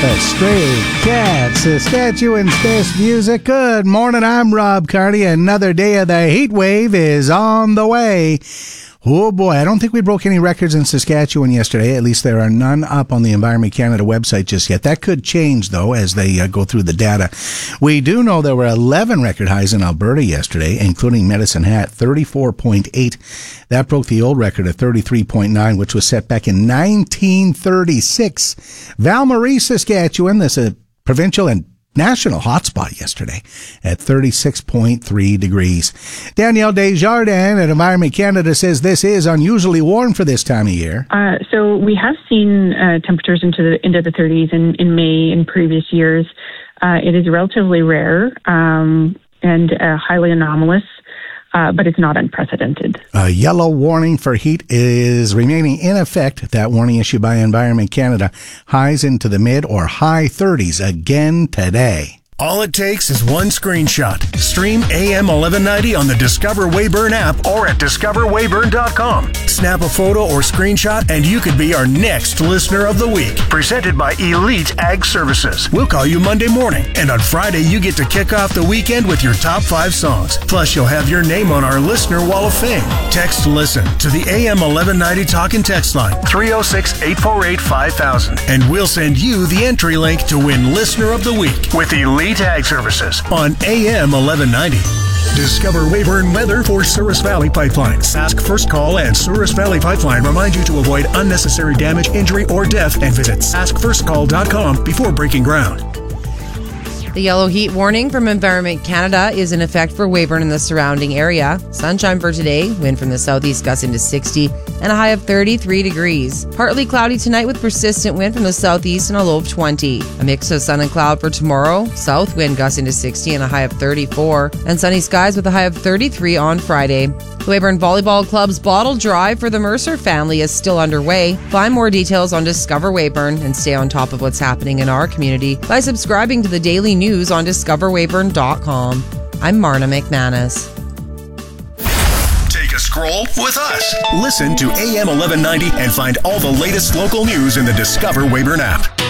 The Stray Cats, Saskatchewan's best music. Good morning, I'm Rob Carney. Another day of the heat wave is on the way. Oh boy, I don't think we broke any records in Saskatchewan yesterday. At least there are none up on the Environment Canada website just yet. That could change, though, as they go through the data. We do know there were 11 record highs in Alberta yesterday, including Medicine Hat, 34.8. That broke the old record of 33.9, which was set back in 1936. Val-Marie, Saskatchewan, this is a provincial and national hotspot yesterday at 36.3 degrees. Danielle Desjardins at Environment Canada says this is unusually warm for this time of year. So we have seen temperatures into the 30s in May in previous years. It is relatively rare and highly anomalous. But it's not unprecedented. A yellow warning for heat is remaining in effect. That warning issued by Environment Canada. Highs into the mid or high 30s again today. All it takes is one screenshot. Stream AM 1190 on the Discover Weyburn app or at discoverweyburn.com. Snap a photo or screenshot and you could be our next listener of the week. Presented by Elite Ag Services. We'll call you Monday morning, and on Friday you get to kick off the weekend with your top 5 songs. Plus you'll have your name on our Listener Wall of Fame. Text LISTEN to the AM 1190 talk and text line 306-848-5000 and we'll send you the entry link to win Listener of the Week with Elite Ag Services on AM 1190. Discover Weyburn weather for Souris Valley Pipeline. Sask First Call and Souris Valley Pipeline remind you to avoid unnecessary damage, injury, or death and visit saskfirstcall.com before breaking ground. The yellow heat warning from Environment Canada is in effect for Weyburn and the surrounding area. Sunshine for today, wind from the southeast gusting to 60 and a high of 33 degrees. Partly cloudy tonight with persistent wind from the southeast and a low of 20. A mix of sun and cloud for tomorrow. South wind gusting to 60 and a high of 34. And sunny skies with a high of 33 on Friday. The Weyburn Volleyball Club's bottle drive for the Mercer family is still underway. Find more details on Discover Weyburn and stay on top of what's happening in our community by subscribing to the daily news on discoverweyburn.com. I'm Marna McManus. Take a scroll with us. Listen to AM 1190 and find all the latest local news in the Discover Weyburn app.